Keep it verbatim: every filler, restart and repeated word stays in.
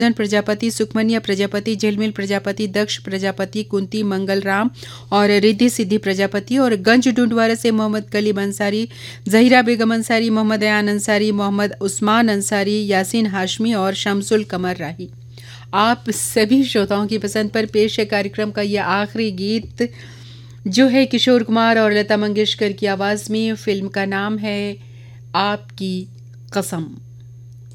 प्रजापति, सुखमनिया प्रजापति, झिलमिल प्रजापति, दक्ष प्रजापति, कुंती मंगल राम और रिद्धि सिद्धि प्रजापति और गंज डुंडवारा से मोहम्मद कलीम अंसारी, जहीरा बेगम अंसारी, मोहम्मद अयान अंसारी, मोहम्मद उस्मान अंसारी, यासीन हाशमी और शमसुल कमर राही। आप सभी श्रोताओं की पसंद पर पेश है कार्यक्रम का यह आखिरी गीत जो है किशोर कुमार और लता मंगेशकर की आवाज़ में। फिल्म का नाम है आपकी कसम।